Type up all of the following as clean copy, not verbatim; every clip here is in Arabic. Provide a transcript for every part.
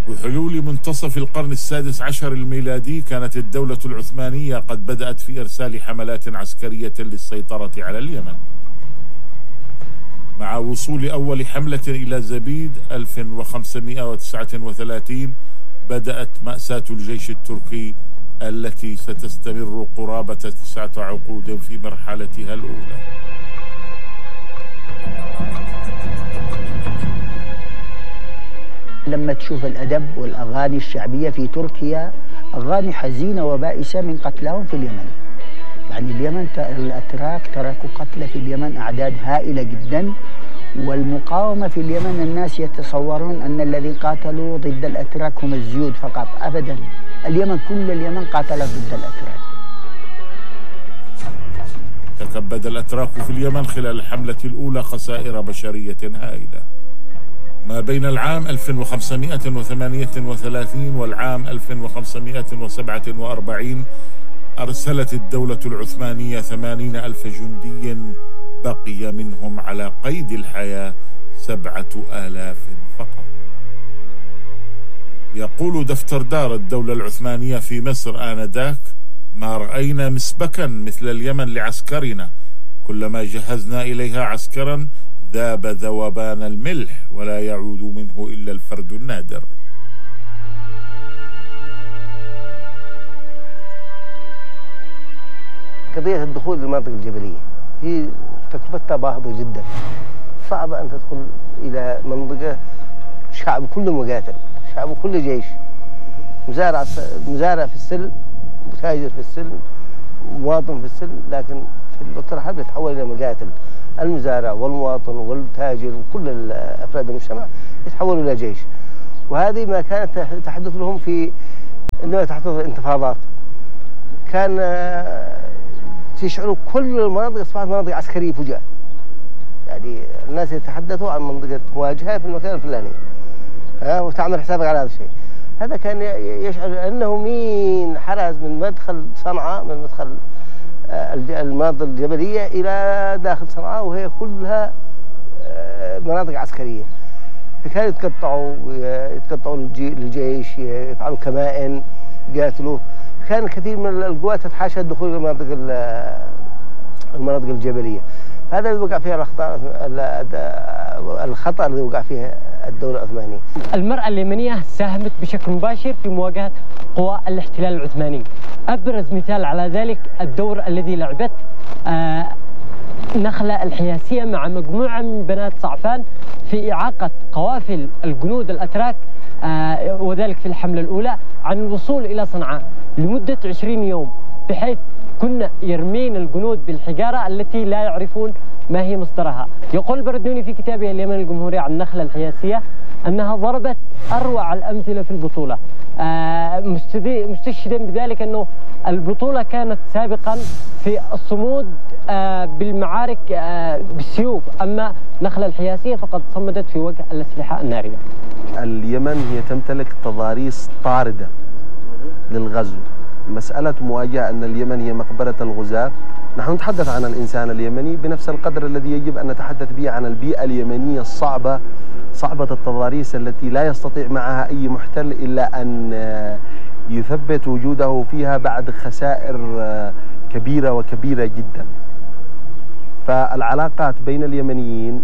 بحلول منتصف القرن السادس عشر الميلادي كانت الدولة العثمانية قد بدأت في إرسال حملات عسكرية للسيطرة على اليمن. مع وصول أول حملة إلى زبيد 1539 بدأت مأساة الجيش التركي التي ستستمر قرابة 9 عقود في مرحلتها الأولى. لما تشوف الأدب والأغاني الشعبية في تركيا أغاني حزينة وبائسة من قتلاهم في اليمن. يعني اليمن الأتراك تركوا قتلى في اليمن أعداد هائلة جدا، والمقاومة في اليمن الناس يتصورون أن الذين قاتلوا ضد الأتراك هم الزيود فقط. أبدا، اليمن كل اليمن قاتلت ضد الأتراك. تكبد الأتراك في اليمن خلال الحملة الأولى خسائر بشرية هائلة. ما بين العام 1538 والعام 1547 أرسلت الدولة العثمانية 80,000 جندي، بقي منهم على قيد الحياة 7,000 فقط. يقول دفتر دار الدولة العثمانية في مصر آنذاك: ما رأينا مسبكا مثل اليمن لعسكرنا، كلما جهزنا إليها عسكرا ذاب ذوبان الملح ولا يعود منه إلا الفرد النادر. قضية الدخول للمناطق الجبلية هي تكلفتها باهظة جدا. صعب أن تدخل إلى منطقة شعب كله مقاتل، شعب كله جيش، مزارع في السلم، تاجر في السلم، مواطن في السلم، لكن في الوقت الحرب يتحول إلى مقاتل. المزارع والمواطن والتاجر وكل أفراد المجتمع يتحولوا إلى جيش. وهذه ما كانت تحدث لهم في عندما تحدث الانتفاضات. كان تشعروا كل المناطق أصبحت مناطق عسكرية فجأة. يعني الناس يتحدثوا عن منطقة مواجهة في المكان الفلاني، وتعمل حسابك على هذا الشيء. هذا كان يشعر أنه مين حرز من مدخل صنعاء، من مدخل المناطق الجبلية إلى داخل صنعاء، وهي كلها مناطق عسكرية. فكانوا يتقطعوا الجيش، يفعلوا كمائن، يقاتلوا. كان الكثير من القوات تتحاشى الدخول إلى المناطق الجبلية. هذا اللي وقع فيها الخطأ الذي وقع فيها الدولة العثمانية. المرأة اليمنية ساهمت بشكل مباشر في مواجهة قوى الاحتلال العثماني. أبرز مثال على ذلك الدور الذي لعبت نخلة الحياسية مع مجموعة من بنات صعفان في إعاقة قوافل الجنود الأتراك، وذلك في الحملة الأولى، عن الوصول إلى صنعاء لمدة 20 يوم، بحيث كنا يرمين الجنود بالحجارة التي لا يعرفون ما هي مصدرها. يقول البردوني في كتابه اليمن الجمهوري عن النخلة الحياسية أنها ضربت أروع الأمثلة في البطولة، مستشهدا بذلك أنه البطولة كانت سابقا في الصمود بالمعارك بالسيوف، أما النخلة الحياسية فقد صمدت في وجه الأسلحة النارية. اليمن هي تمتلك تضاريس طاردة للغزو. مسألة مواجهة أن اليمن هي مقبرة الغزاة، نحن نتحدث عن الإنسان اليمني بنفس القدر الذي يجب أن نتحدث به عن البيئة اليمنية الصعبة، صعبة التضاريس التي لا يستطيع معها أي محتل إلا أن يثبت وجوده فيها بعد خسائر كبيرة وكبيرة جدا. فالعلاقات بين اليمنيين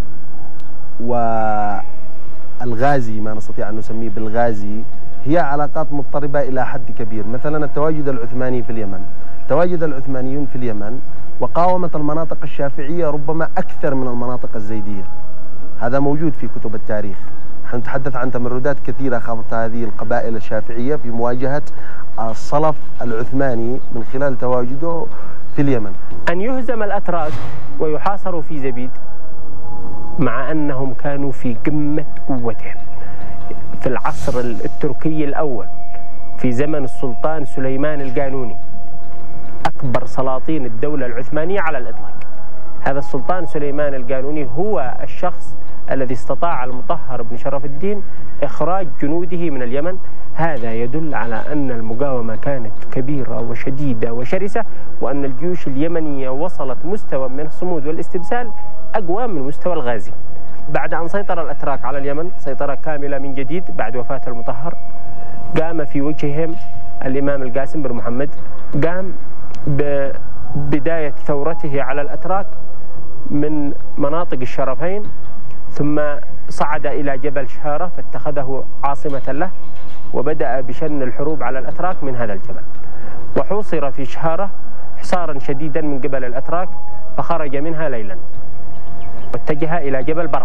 والغازي، ما نستطيع أن نسميه بالغازي، هي علاقات مضطربة إلى حد كبير. مثلا التواجد العثماني في اليمن، تواجد العثمانيون في اليمن وقاومت المناطق الشافعية ربما أكثر من المناطق الزيدية. هذا موجود في كتب التاريخ. نحن نتحدث عن تمردات كثيرة خاضتها هذه القبائل الشافعية في مواجهة الصلف العثماني من خلال تواجده في اليمن. أن يهزم الأتراك ويحاصروا في زبيد مع أنهم كانوا في قمة قوتهم في العصر التركي الأول في زمن السلطان سليمان القانوني، أكبر سلاطين الدولة العثمانية على الإطلاق. هذا السلطان سليمان القانوني هو الشخص الذي استطاع المطهر بن شرف الدين إخراج جنوده من اليمن. هذا يدل على أن المقاومة كانت كبيرة وشديدة وشرسة، وأن الجيوش اليمنية وصلت مستوى من الصمود والاستبسال أقوى من مستوى الغازي. بعد أن سيطر الأتراك على اليمن سيطرة كاملة من جديد بعد وفاة المطهر، قام في وجههم الإمام القاسم بن محمد، قام ببداية ثورته على الأتراك من مناطق الشرفين، ثم صعد إلى جبل شهارة فاتخذه عاصمة له، وبدأ بشن الحروب على الأتراك من هذا الجبل، وحوصر في شهارة حصارا شديدا من قبل الأتراك، فخرج منها ليلا واتجه إلى جبل برط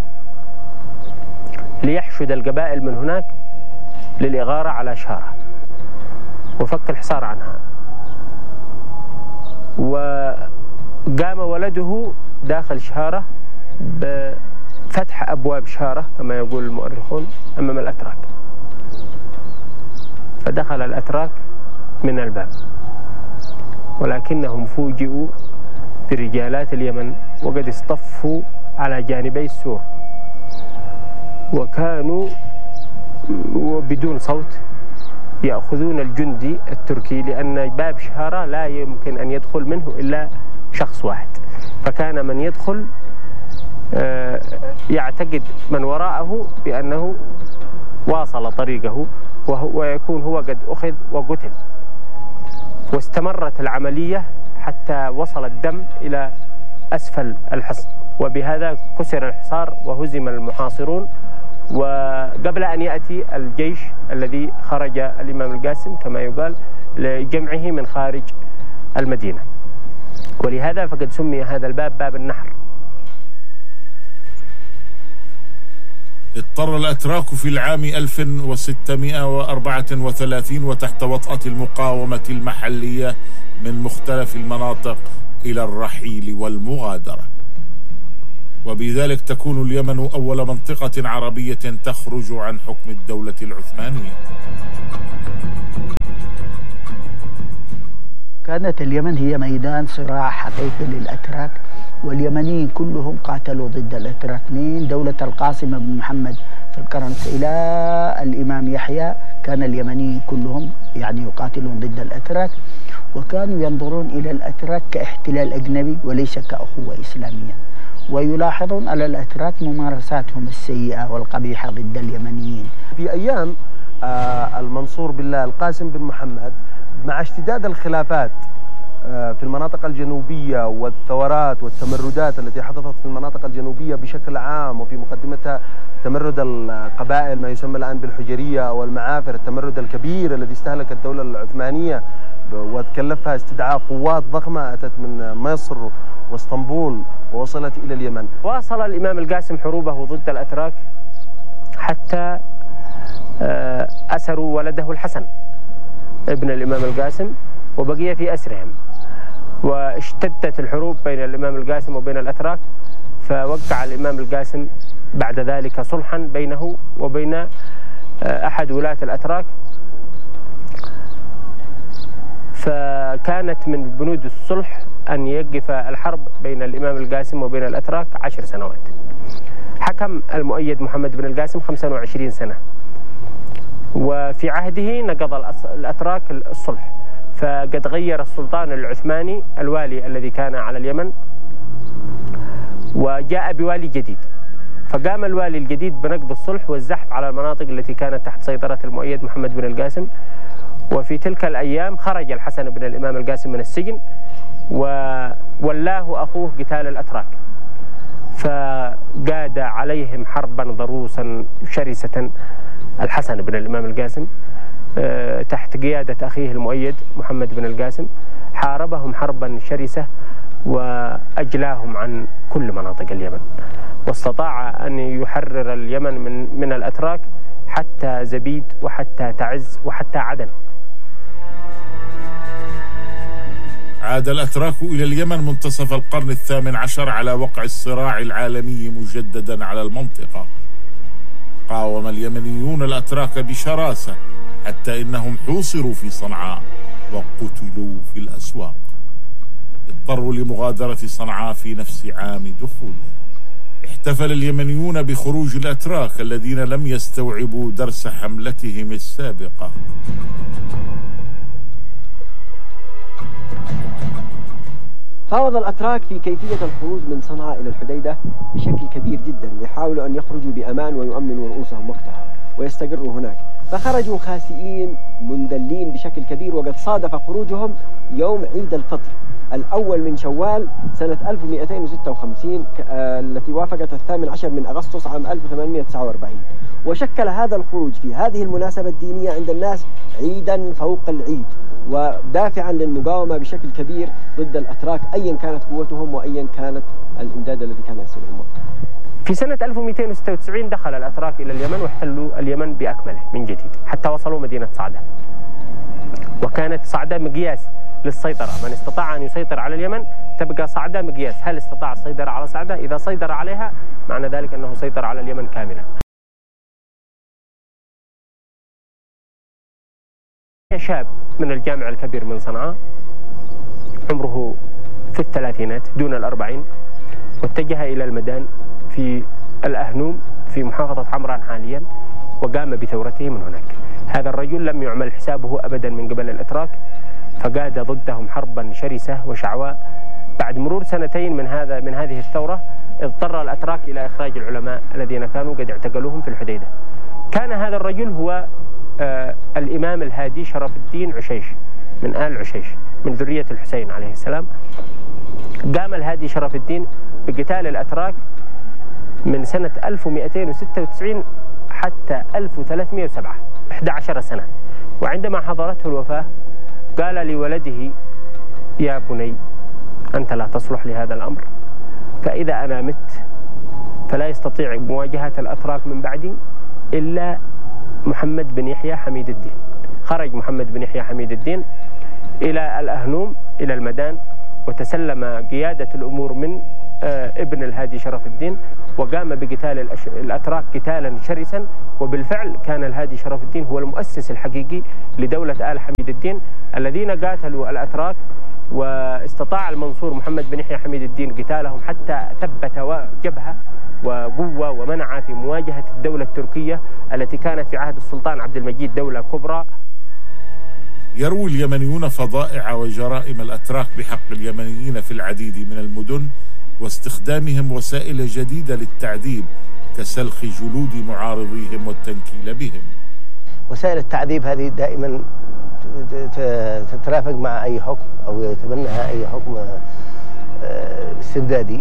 ليحشد القبائل من هناك للإغارة على شهارة وفك الحصار عنها. وقام ولده داخل شهارة بفتح أبواب شهارة كما يقول المؤرخون أمام الأتراك، فدخل الأتراك من الباب، ولكنهم فوجئوا برجالات اليمن وقد اصطفوا على جانبي السور، وكانوا بدون صوت يأخذون الجندي التركي، لأن باب شهارة لا يمكن أن يدخل منه إلا شخص واحد، فكان من يدخل يعتقد من وراءه بأنه واصل طريقه ويكون هو قد أخذ وقتل. واستمرت العملية حتى وصل الدم إلى أسفل الحصن، وبهذا كسر الحصار وهزم المحاصرون. وقبل أن يأتي الجيش الذي خرج الإمام القاسم كما يقال لجمعه من خارج المدينة، ولهذا فقد سمي هذا الباب باب النحر. اضطر الأتراك في العام 1634 وتحت وطأة المقاومة المحلية من مختلف المناطق إلى الرحيل والمغادرة، وبذلك تكون اليمن أول منطقة عربية تخرج عن حكم الدولة العثمانية. كانت اليمن هي ميدان صراع حقيقي للأتراك، واليمنيين كلهم قاتلوا ضد الأتراك من دولة القاسم بن محمد في القرن إلى الإمام يحيى. كان اليمنيين كلهم يعني يقاتلون ضد الأتراك، وكانوا ينظرون إلى الأتراك كاحتلال أجنبي وليس كأخوة إسلامية، ويلاحظون على الأتراك ممارساتهم السيئة والقبيحة ضد اليمنيين. في أيام المنصور بالله القاسم بن محمد، مع اشتداد الخلافات في المناطق الجنوبية والثورات والتمردات التي حدثت في المناطق الجنوبية بشكل عام، وفي مقدمتها تمرد القبائل ما يسمى الآن بالحجرية أو المعافر، التمرد الكبير الذي استهلك الدولة العثمانية وتكلفها استدعاء قوات ضخمة أتت من مصر واسطنبول ووصلت إلى اليمن. واصل الإمام القاسم حروبه ضد الأتراك حتى أسروا ولده الحسن ابن الإمام القاسم وبقي في أسرهم، واشتدت الحروب بين الإمام القاسم وبين الأتراك، فوقع الإمام القاسم بعد ذلك صلحا بينه وبين أحد ولاة الأتراك، فكانت من بنود الصلح أن يقف الحرب بين الإمام القاسم وبين الأتراك 10 سنوات. حكم المؤيد محمد بن القاسم 25 سنة، وفي عهده نقض الأتراك الصلح، فقد غير السلطان العثماني الوالي الذي كان على اليمن وجاء بوالي جديد، فقام الوالي الجديد بنقض الصلح والزحف على المناطق التي كانت تحت سيطرة المؤيد محمد بن القاسم. وفي تلك الأيام خرج الحسن بن الإمام القاسم من السجن وولاه أخوه قتال الأتراك، فقاد عليهم حربا ضروسا شرسة الحسن بن الإمام القاسم تحت قيادة أخيه المؤيد محمد بن القاسم، حاربهم حربا شرسة وأجلاهم عن كل مناطق اليمن، واستطاع أن يحرر اليمن من الأتراك حتى زبيد وحتى تعز وحتى عدن. عاد الأتراك إلى اليمن منتصف القرن ال18 على وقع الصراع العالمي مجددا على المنطقة. قاوم اليمنيون الأتراك بشراسة حتى إنهم حوصروا في صنعاء وقتلوا في الأسواق. اضطروا لمغادرة صنعاء في نفس عام دخولها. احتفل اليمنيون بخروج الأتراك الذين لم يستوعبوا درس حملتهم السابقة. فاوض الأتراك في كيفية الخروج من صنعاء إلى الحديدة بشكل كبير جدا ليحاولوا أن يخرجوا بأمان ويؤمنوا رؤوسهم وقتها ويستقروا هناك، فخرجوا خاسئين منذلين بشكل كبير. وقد صادف خروجهم يوم عيد الفطر الأول من شوال سنة 1256 التي وافقت 18 من أغسطس عام 1849، وشكل هذا الخروج في هذه المناسبة الدينية عند الناس عيدا فوق العيد ودافعا للمقاومة بشكل كبير ضد الأتراك أيا كانت قوتهم وأيا كانت الإمداد الذي كان يصلهم وقتها. في سنة 1296 دخل الأتراك إلى اليمن واحتلوا اليمن بأكمله من جديد حتى وصلوا مدينة صعدة، وكانت صعدة مقياس للسيطرة. من استطاع أن يسيطر على اليمن تبقى صعدة مقياس. هل استطاع السيطرة على صعدة؟ إذا سيطر عليها معنى ذلك أنه سيطر على اليمن كاملا. شاب من الجامع الكبير من صنعاء عمره في الثلاثينات دون ال40، واتجه إلى المدان في الأهنوم في محافظة حمران حاليا وقام بثورته من هناك. هذا الرجل لم يعمل حسابه أبدا من قبل الأتراك، فقاد ضدهم حربا شرسة وشعواء. بعد مرور سنتين من هذه الثورة اضطر الأتراك إلى إخراج العلماء الذين كانوا قد اعتقلوهم في الحديدة. كان هذا الرجل هو الإمام الهادي شرف الدين عشيش من آل عشيش من ذرية الحسين عليه السلام. قام الهادي شرف الدين بقتال الأتراك من سنة 1296 حتى 1307 11 سنة. وعندما حضرته الوفاة قال لولده: يا بني أنت لا تصلح لهذا الأمر، فإذا أنا مت فلا يستطيع مواجهة الأتراك من بعدي إلا محمد بن يحيى حميد الدين. خرج محمد بن يحيى حميد الدين إلى الأهنوم إلى المدان وتسلم قيادة الأمور من ابن الهادي شرف الدين، وقام بقتال الأتراك قتالا شرسا. وبالفعل كان الهادي شرف الدين هو المؤسس الحقيقي لدولة آل حميد الدين الذين قاتلوا الأتراك، واستطاع المنصور محمد بن يحيى حميد الدين قتالهم حتى ثبت جبهة وقوة ومنع في مواجهة الدولة التركية التي كانت في عهد السلطان عبد المجيد دولة كبرى. يروي اليمنيون فظائع وجرائم الأتراك بحق اليمنيين في العديد من المدن، واستخدامهم وسائل جديدة للتعذيب كسلخ جلود معارضيهم والتنكيل بهم. وسائل التعذيب هذه دائما تترافق مع أي حكم أو يتبناها أي حكم استبدادي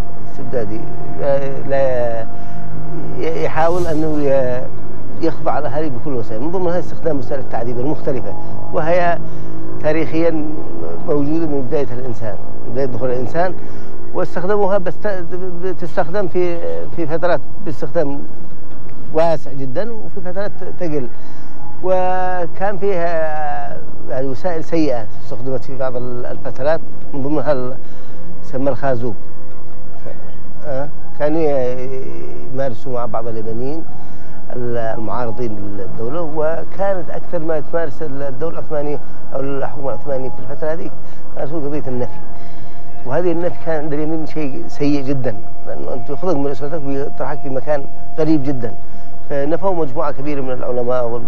لا يحاول أنه يخضع الأهالي بكل وسائل، من ضمنها استخدام وسائل التعذيب المختلفة، وهي تاريخيا موجودة من بداية دخول الإنسان، واستخدموها تستخدم في فترات باستخدام واسع جدا وفي فترات تقل. وكان فيها يعني وسائل سيئة استخدمت في بعض الفترات، من ضمنها يسمى الخازوق. كانوا يمارسوا مع بعض اليمنيين المعارضين للدولة، وكانت أكثر ما تمارس الدولة العثمانية أو الحكومة العثمانية في الفترة هذه مارسوا قضية النفي. وهذه النفي كان عند اليمين شيء سيء جدا، لأنه أنت يأخذك من أسرتك ويطرحك في مكان غريب جدا. فنفوا مجموعة كبيرة من العلماء